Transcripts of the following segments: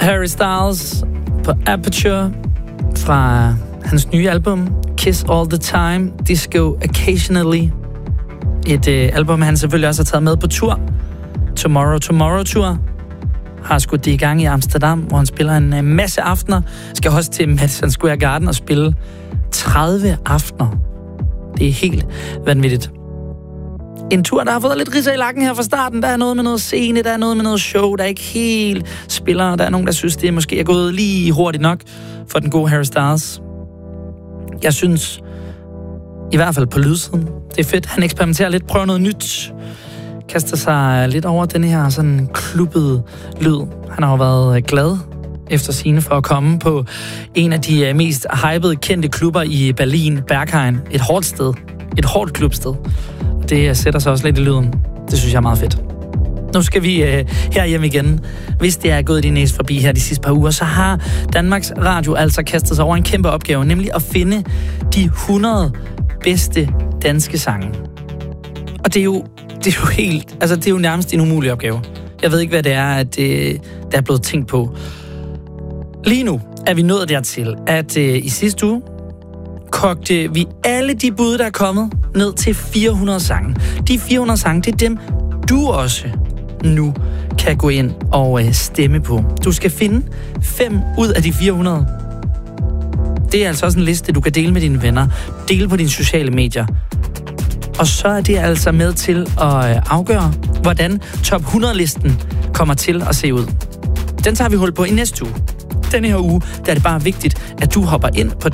Harry Styles på Aperture fra hans nye album Kiss All The Time, Disco Occasionally. Et album, han selvfølgelig også har taget med på tur. Tomorrow Tour har skudt det i gang i Amsterdam, hvor han spiller en masse aftener. Skal også til Madison Square Garden og spille 30 aftener. Det er helt vanvittigt. En tur, der har fået lidt ridser i lakken her fra starten. Der er noget med noget scene, der er noget med noget show, der er ikke helt spiller. Der er nogen, der synes, det måske er gået lige hurtigt nok for den gode Harry Styles. Jeg synes, i hvert fald på lydsiden, det er fedt. Han eksperimenterer lidt, prøver noget nyt. Kaster sig lidt over den her sådan klubbede lyd. Han har jo været glad efter sigende for at komme på en af de mest hypede, kendte klubber i Berlin, Berghain. Et hårdt sted. Et hårdt klubsted. Det sætter sig også lidt i lyden. Det synes jeg er meget fedt. Nu skal vi herhjemme igen. Hvis det er gået din næse forbi her de sidste par uger, så har Danmarks Radio altså kastet sig over en kæmpe opgave, nemlig at finde de 100 bedste danske sange. Og det er jo helt, altså det er jo nærmest en umulig opgave. Jeg ved ikke, hvad det er, at der er blevet tænkt på. Lige nu er vi nået dertil, at i sidste uge kogte vi alle de bud, der er kommet, ned til 400 sange. De 400 sange, det er dem, du også nu kan gå ind og stemme på. Du skal finde 5 ud af de 400. Det er altså også en liste, du kan dele med dine venner. Dele på dine sociale medier. Og så er det altså med til at afgøre, hvordan top 100-listen kommer til at se ud. Den tager vi hul på i næste uge. Denne her uge, der er det bare vigtigt, at du hopper ind på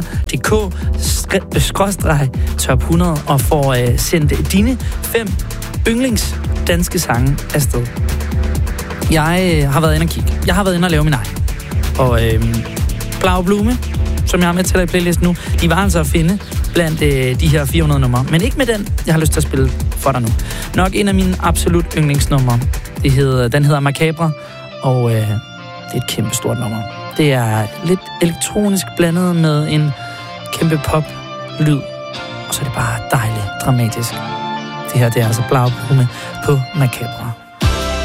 dr.dk/top 100 og får sendt dine 5 yndlings danske sange afsted. Jeg har været inde og kigge. Jeg har været inde og lave min egen. Og Blau Blume, som jeg har med til at i playlisten nu, de var altså at finde blandt de her 400 numre. Men ikke med den, jeg har lyst til at spille for dig nu. Nok en af mine absolut yndlingsnumre. Den hedder Macabre, og det er et kæmpe stort nummer. Det er lidt elektronisk blandet med en kæmpe pop-lyd. Og så er det bare dejligt dramatisk. Det her, det er altså Blau Blume på Macabre.